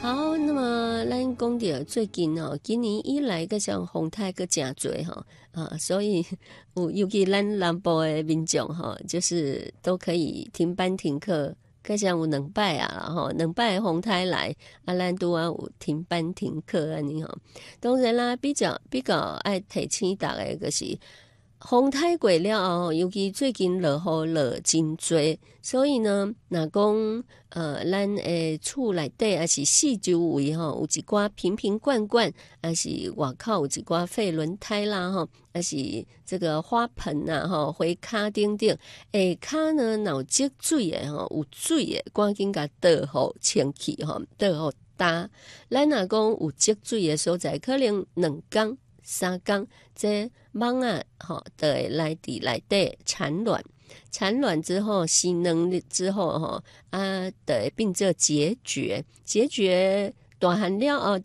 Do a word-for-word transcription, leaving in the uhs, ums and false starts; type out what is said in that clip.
好，那么咱讲到最近哦，今年以来个像风台个真多哈啊，所以有尤其咱南部的民众哈，就是都可以停班停课，个像有两摆啊，吼，两摆的风台来啊，咱都要有停班停课安尼吼。当然啦，比较比较爱提醒大家个是。风台过了后，尤其最近落雨落真多，所以呢，若讲呃，咱诶厝内底还是四周围吼，有一寡瓶瓶罐罐，还是外口有一寡废轮胎啦吼，还是这个花盆呐吼，花卡顶顶，下骹呢若有积水诶吼，有水诶，赶紧甲倒好清气吼，倒好打。咱若讲有积水诶所在，可能两工。三工，这蚊啊，吼，就会来伫内底产卵，产卵之后生卵之后，吼啊，就会变做孑孓，孑孓大汉了后。